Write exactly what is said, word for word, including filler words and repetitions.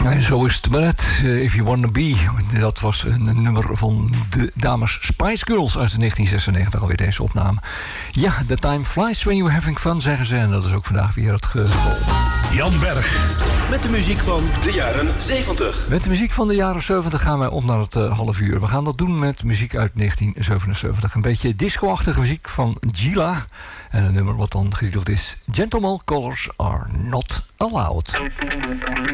En zo is het maar net. Uh, If You Wanna Be. Dat was een nummer van de dames Spice Girls uit negentien zesennegentig, alweer deze opname. Ja, the time flies when you're having fun, zeggen ze. En dat is ook vandaag weer het geval. Jan Berg. Met de muziek van de jaren zeventig. Met de muziek van de jaren zeventig gaan wij op naar het uh, half uur. We gaan dat doen met muziek uit negentien zevenenzeventig. Een beetje disco-achtige muziek van Gila. En een nummer wat dan getiteld is Gentleman Colors Are Not Allowed.